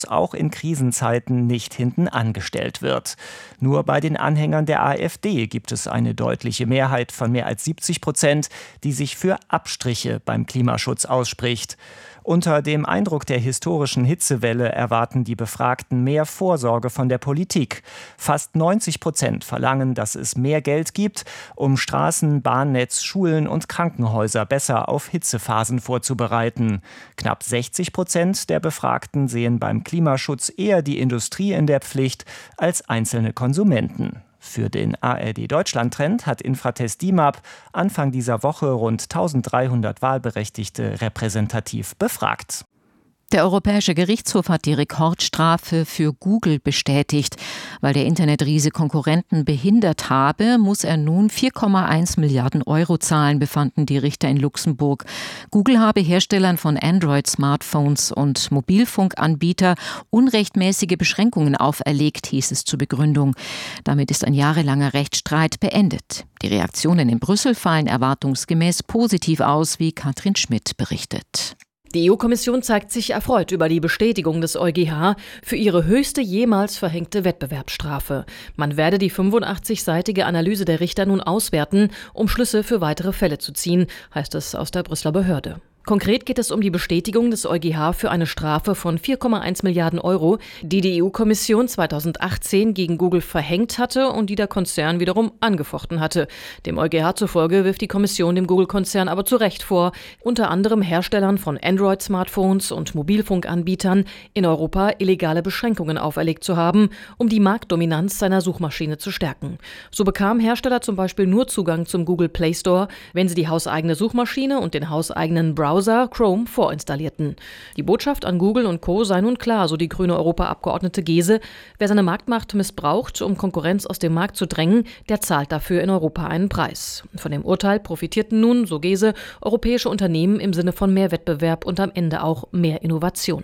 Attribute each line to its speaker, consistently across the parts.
Speaker 1: auch in Krisenzeiten nicht hinten angestellt wird. Nur bei den Anhängern der AfD gibt es eine deutliche Mehrheit von mehr als 70%, die sich für Abstriche beim Klimaschutz ausspricht. Unter dem Eindruck der historischen Hitzewelle erwarten die Befragten mehr Vorsorge von der Politik. Fast 90% verlangen, dass es mehr Geld gibt, um Straßen, Bahnnetz, Schulen und Krankenhäuser besser auf Hitzephasen vorzubereiten. Knapp 60% der Befragten sehen beim Klimaschutz eher die Industrie in der Pflicht als einzelne Konsumenten. Für den ARD-Deutschland-Trend hat Infratest DIMAP Anfang dieser Woche rund 1300 Wahlberechtigte repräsentativ befragt.
Speaker 2: Der Europäische Gerichtshof hat die Rekordstrafe für Google bestätigt. Weil der Internetriese Konkurrenten behindert habe, muss er nun 4,1 Milliarden Euro zahlen, befanden die Richter in Luxemburg. Google habe Herstellern von Android-Smartphones und Mobilfunkanbieter unrechtmäßige Beschränkungen auferlegt, hieß es zur Begründung. Damit ist ein jahrelanger Rechtsstreit beendet. Die Reaktionen in Brüssel fallen erwartungsgemäß positiv aus, wie Katrin Schmidt berichtet.
Speaker 3: Die EU-Kommission zeigt sich erfreut über die Bestätigung des EuGH für ihre höchste jemals verhängte Wettbewerbsstrafe. Man werde die 85-seitige Analyse der Richter nun auswerten, um Schlüsse für weitere Fälle zu ziehen, heißt es aus der Brüsseler Behörde. Konkret geht es um die Bestätigung des EuGH für eine Strafe von 4,1 Milliarden Euro, die die EU-Kommission 2018 gegen Google verhängt hatte und die der Konzern wiederum angefochten hatte. Dem EuGH zufolge wirft die Kommission dem Google-Konzern aber zu Recht vor, unter anderem Herstellern von Android-Smartphones und Mobilfunkanbietern in Europa illegale Beschränkungen auferlegt zu haben, um die Marktdominanz seiner Suchmaschine zu stärken. So bekamen Hersteller zum Beispiel nur Zugang zum Google Play Store, wenn sie die hauseigene Suchmaschine und den hauseigenen Browser Chrome vorinstallierten. Die Botschaft an Google und Co. sei nun klar, so die grüne Europaabgeordnete Gese. Wer seine Marktmacht missbraucht, um Konkurrenz aus dem Markt zu drängen, der zahlt dafür in Europa einen Preis. Von dem Urteil profitierten nun, so Gese, europäische Unternehmen im Sinne von mehr Wettbewerb und am Ende auch mehr Innovation.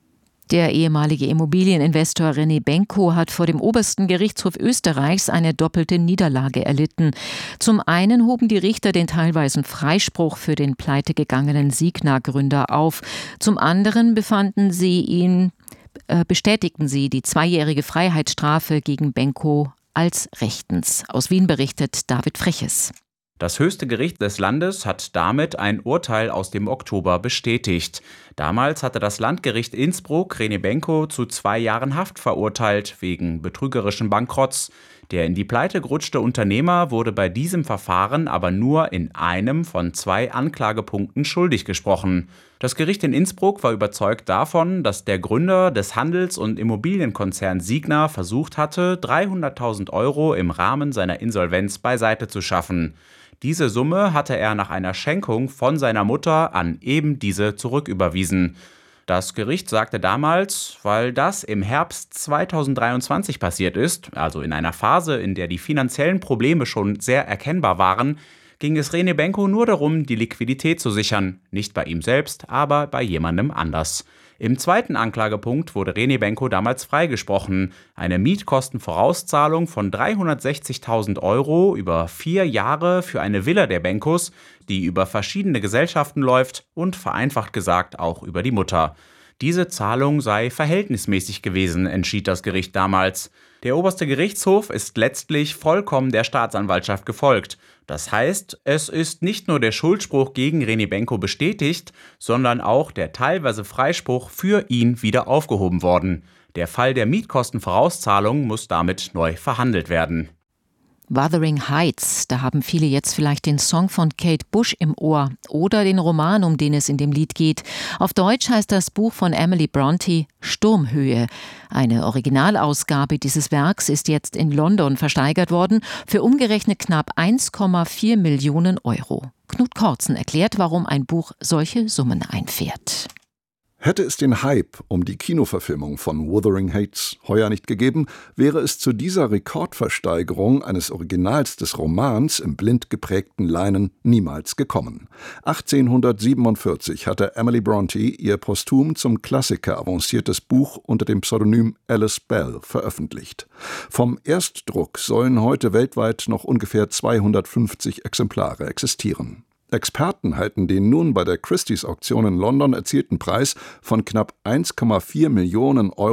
Speaker 2: Der ehemalige Immobilieninvestor René Benko hat vor dem obersten Gerichtshof Österreichs eine doppelte Niederlage erlitten. Zum einen hoben die Richter den teilweisen Freispruch für den pleitegegangenen Signa-Gründer auf. Zum anderen bestätigten sie die 2-jährige Freiheitsstrafe gegen Benko als rechtens. Aus Wien berichtet David Freches.
Speaker 4: Das höchste Gericht des Landes hat damit ein Urteil aus dem Oktober bestätigt. Damals hatte das Landgericht Innsbruck René Benko zu 2 Jahren Haft verurteilt wegen betrügerischen Bankrotts. Der in die Pleite gerutschte Unternehmer wurde bei diesem Verfahren aber nur in einem von 2 Anklagepunkten schuldig gesprochen. Das Gericht in Innsbruck war überzeugt davon, dass der Gründer des Handels- und Immobilienkonzerns Signa versucht hatte, 300.000 Euro im Rahmen seiner Insolvenz beiseite zu schaffen. Diese Summe hatte er nach einer Schenkung von seiner Mutter an eben diese zurücküberwiesen. Das Gericht sagte damals, weil das im Herbst 2023 passiert ist, also in einer Phase, in der die finanziellen Probleme schon sehr erkennbar waren, ging es René Benko nur darum, die Liquidität zu sichern. Nicht bei ihm selbst, aber bei jemandem anders. Im zweiten Anklagepunkt wurde René Benko damals freigesprochen. Eine Mietkostenvorauszahlung von 360.000 Euro über 4 Jahre für eine Villa der Benkos, die über verschiedene Gesellschaften läuft und vereinfacht gesagt auch über die Mutter. Diese Zahlung sei verhältnismäßig gewesen, entschied das Gericht damals. Der oberste Gerichtshof ist letztlich vollkommen der Staatsanwaltschaft gefolgt. Das heißt, es ist nicht nur der Schuldspruch gegen René Benko bestätigt, sondern auch der teilweise Freispruch für ihn wieder aufgehoben worden. Der Fall der Mietkostenvorauszahlung muss damit neu verhandelt werden.
Speaker 2: Wuthering Heights, da haben viele jetzt vielleicht den Song von Kate Bush im Ohr oder den Roman, um den es in dem Lied geht. Auf Deutsch heißt das Buch von Emily Brontë Sturmhöhe. Eine Originalausgabe dieses Werks ist jetzt in London versteigert worden für umgerechnet knapp 1,4 Millionen Euro. Knut Kortzen erklärt, warum ein Buch solche Summen einfährt.
Speaker 5: Hätte es den Hype um die Kinoverfilmung von Wuthering Heights heuer nicht gegeben, wäre es zu dieser Rekordversteigerung eines Originals des Romans im blind geprägten Leinen niemals gekommen. 1847 hatte Emily Brontë ihr posthum zum Klassiker avanciertes Buch unter dem Pseudonym Alice Bell veröffentlicht. Vom Erstdruck sollen heute weltweit noch ungefähr 250 Exemplare existieren. Experten halten den nun bei der Christie's-Auktion in London erzielten Preis von knapp 1,4 Millionen Euro